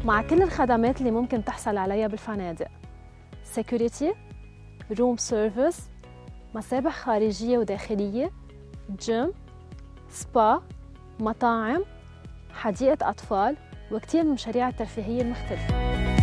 مع كل الخدمات اللي ممكن تحصل عليها بالفنادق: security، room service، مسابح خارجية وداخلية، جيم، سبا، مطاعم، حديقة أطفال، وكتير من المشاريع الترفيهية المختلفة.